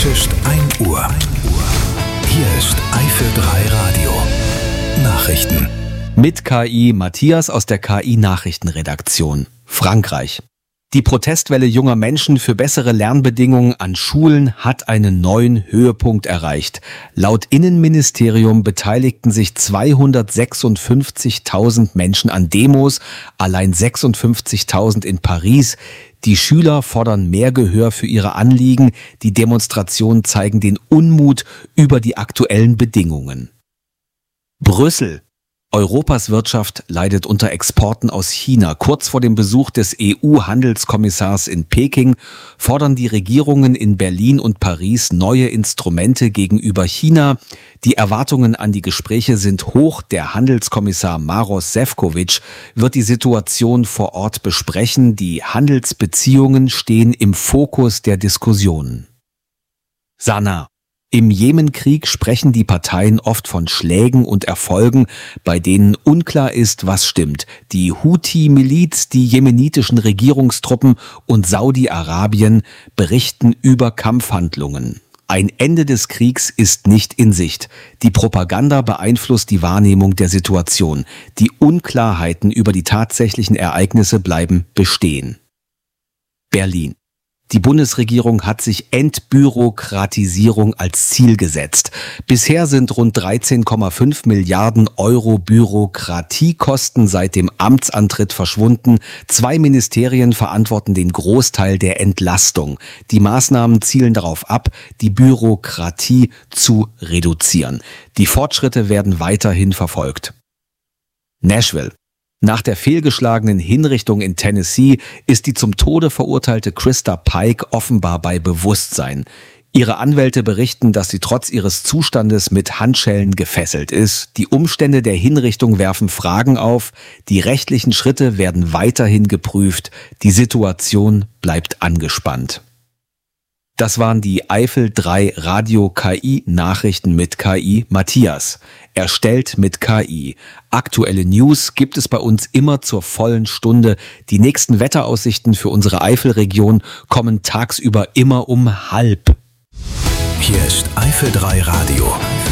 Es ist 1 Uhr. Hier ist Eifel 3 Radio. Nachrichten. Mit KI Matthias aus der KI-Nachrichtenredaktion. Frankreich. Die Protestwelle junger Menschen für bessere Lernbedingungen an Schulen hat einen neuen Höhepunkt erreicht. Laut Innenministerium beteiligten sich 256.000 Menschen an Demos, allein 56.000 in Paris. Die Schüler fordern mehr Gehör für ihre Anliegen. Die Demonstrationen zeigen den Unmut über die aktuellen Bedingungen. Brüssel. Europas Wirtschaft leidet unter Exporten aus China. Kurz vor dem Besuch des EU-Handelskommissars in Peking fordern die Regierungen in Berlin und Paris neue Instrumente gegenüber China. Die Erwartungen an die Gespräche sind hoch. Der Handelskommissar Maroš Šefčovič wird die Situation vor Ort besprechen. Die Handelsbeziehungen stehen im Fokus der Diskussionen. Sanaa. Im Jemenkrieg sprechen die Parteien oft von Schlägen und Erfolgen, bei denen unklar ist, was stimmt. Die Houthi-Miliz, die jemenitischen Regierungstruppen und Saudi-Arabien berichten über Kampfhandlungen. Ein Ende des Kriegs ist nicht in Sicht. Die Propaganda beeinflusst die Wahrnehmung der Situation. Die Unklarheiten über die tatsächlichen Ereignisse bleiben bestehen. Berlin. Die Bundesregierung hat sich Entbürokratisierung als Ziel gesetzt. Bisher sind rund 13,5 Milliarden Euro Bürokratiekosten seit dem Amtsantritt verschwunden. 2 Ministerien verantworten den Großteil der Entlastung. Die Maßnahmen zielen darauf ab, die Bürokratie zu reduzieren. Die Fortschritte werden weiterhin verfolgt. Nashville. Nach der fehlgeschlagenen Hinrichtung in Tennessee ist die zum Tode verurteilte Christa Pike offenbar bei Bewusstsein. Ihre Anwälte berichten, dass sie trotz ihres Zustandes mit Handschellen gefesselt ist. Die Umstände der Hinrichtung werfen Fragen auf. Die rechtlichen Schritte werden weiterhin geprüft. Die Situation bleibt angespannt. Das waren die Eifel 3 Radio KI Nachrichten mit KI Matthias. Erstellt mit KI. Aktuelle News gibt es bei uns immer zur vollen Stunde. Die nächsten Wetteraussichten für unsere Eifelregion kommen tagsüber immer um 12:30. Hier ist Eifel 3 Radio.